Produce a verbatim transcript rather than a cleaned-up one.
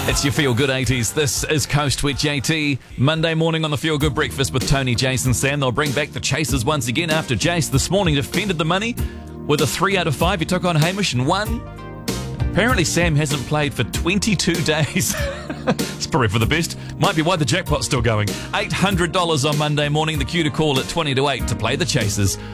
It's your Feel Good eighties. This is Coast with J T. Monday morning on the Feel Good Breakfast with Tony, Jason, Sam. They'll bring back the Chasers once again after Jace this morning defended the money with a three out of five. He took on Hamish and won. Apparently Sam hasn't played for twenty-two days. It's probably for the best. Might be why the jackpot's still going. eight hundred dollars on Monday morning. The cue to call at twenty to eight to play the Chasers